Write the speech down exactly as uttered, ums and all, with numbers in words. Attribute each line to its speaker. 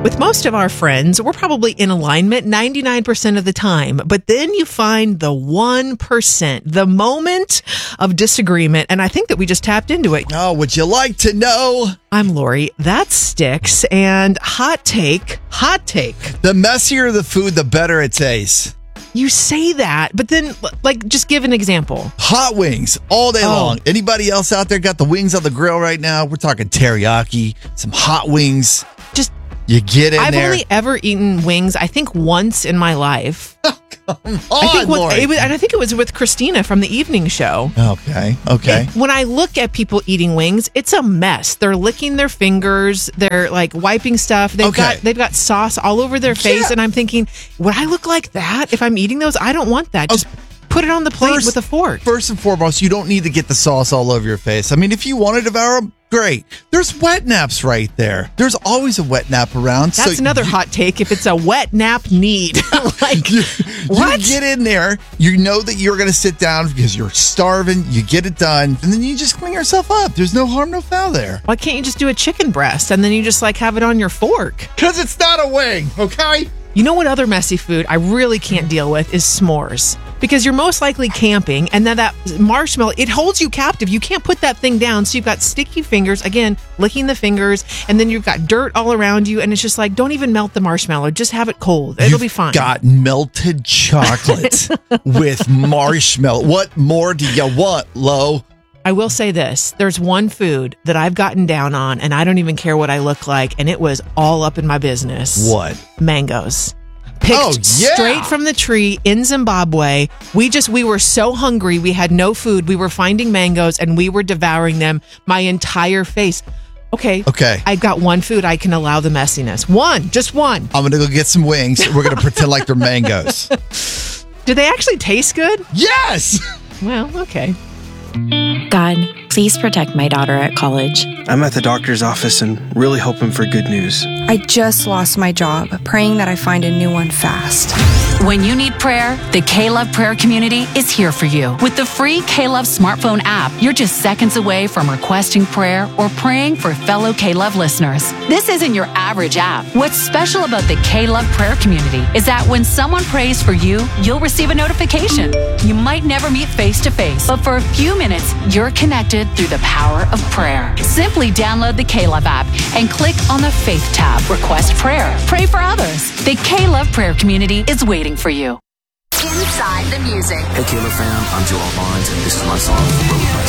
Speaker 1: With most of our friends, we're probably in alignment ninety-nine percent of the time. But then you find the one percent, the moment of disagreement. And I think that we just tapped into it.
Speaker 2: Oh, would you like to know?
Speaker 1: I'm Lori. That's Sticks. And hot take, hot take.
Speaker 2: The messier the food, the better it tastes.
Speaker 1: You say that, but then, like, just give an example.
Speaker 2: Hot wings all day
Speaker 1: Oh.
Speaker 2: long. Anybody else out there got the wings on the grill right now? We're talking teriyaki, some hot wings.
Speaker 1: Just,
Speaker 2: You get in
Speaker 1: I've
Speaker 2: there.
Speaker 1: only ever eaten wings, I think, once in my life.
Speaker 2: Come on,
Speaker 1: I think with,
Speaker 2: Lori.
Speaker 1: it was, and I think it was with Christina from the evening show.
Speaker 2: Okay, okay.
Speaker 1: And when I look at people eating wings, it's a mess. They're licking their fingers. They're like wiping stuff. They've
Speaker 2: Okay.
Speaker 1: got they've got sauce all over their face,
Speaker 2: Yeah.
Speaker 1: and I'm thinking, would I look like that if I'm eating those? I don't want that. Just put it on the plate
Speaker 2: First-
Speaker 1: with a fork.
Speaker 2: First and foremost, you don't need to get the sauce all over your face. I mean, if you want to devour them, great. There's wet naps right there. There's always a wet nap around.
Speaker 1: That's
Speaker 2: so
Speaker 1: another
Speaker 2: you,
Speaker 1: hot take. If it's a wet nap need, like
Speaker 2: You,
Speaker 1: what?
Speaker 2: you get in there, you know that you're going to sit down because you're starving, you get it done, and then you just clean yourself up. There's no harm, no foul there.
Speaker 1: Why can't you just do a chicken breast and then you just like have it on your fork?
Speaker 2: Because it's not a wing, okay?
Speaker 1: You know what other messy food I really can't deal with is s'mores. Because you're most likely camping, and then that marshmallow, it holds you captive. You can't put that thing down, so you've got sticky fingers, again, licking the fingers, and then you've got dirt all around you, and it's just like, don't even melt the marshmallow. Just have it cold. It'll
Speaker 2: You've
Speaker 1: be fine.
Speaker 2: got melted chocolate with marshmallow. What more do you want, Lo?
Speaker 1: I will say this. There's one food that I've gotten down on, and I don't even care what I look like, and it was all up in my business.
Speaker 2: What?
Speaker 1: Mangoes. Picked
Speaker 2: Oh, yeah.
Speaker 1: straight from the tree in Zimbabwe. We just, we were so hungry. We had no food. We were finding mangoes and we were devouring them. My entire face. Okay.
Speaker 2: Okay.
Speaker 1: I've got one food I can allow the messiness. One, just one.
Speaker 2: I'm going to go get some wings. We're going to pretend like they're mangoes.
Speaker 1: Do they actually taste good?
Speaker 2: Yes!
Speaker 1: Well, okay.
Speaker 3: God, please protect my daughter at college.
Speaker 4: I'm at the doctor's office and really hoping for good news.
Speaker 5: I just lost my job, praying that I find a new one fast.
Speaker 6: When you need prayer, the K-Love Prayer Community is here for you. With the free K-Love smartphone app, you're just seconds away from requesting prayer or praying for fellow K-Love listeners. This isn't your average app. What's special about the K-Love Prayer Community is that when someone prays for you, you'll receive a notification. You might never meet face to face, but for a few minutes, you're connected through the power of prayer. Simply download the K-Love app and click on the Faith tab. Request prayer. Pray for others. The K-Love Prayer Community is waiting for you.
Speaker 7: Inside the music.
Speaker 8: Hey, Kayla fam, I'm Joel Barnes, and this is my song, Road Bus.